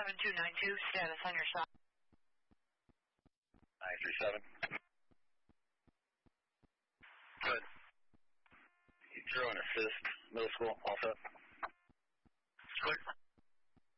7292, status on your shot. 937. Good. You drew an assist, middle school, all set. Good.